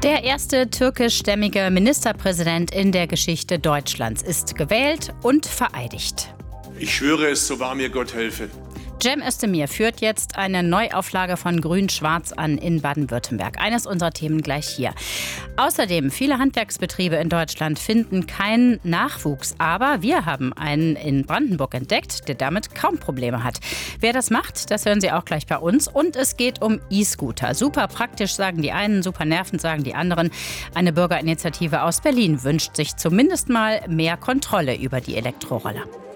Der erste türkischstämmige Ministerpräsident in der Geschichte Deutschlands ist gewählt und vereidigt. Ich schwöre es, so wahr mir Gott helfe. Cem Özdemir führt jetzt eine Neuauflage von Grün-Schwarz an in Baden-Württemberg. Eines unserer Themen gleich hier. Außerdem, viele Handwerksbetriebe in Deutschland finden keinen Nachwuchs. Aber wir haben einen in Brandenburg entdeckt, der damit kaum Probleme hat. Wer das macht, das hören Sie auch gleich bei uns. Und es geht um E-Scooter. Super praktisch, sagen die einen, super nervend, sagen die anderen. Eine Bürgerinitiative aus Berlin wünscht sich zumindest mal mehr Kontrolle über die Elektroroller.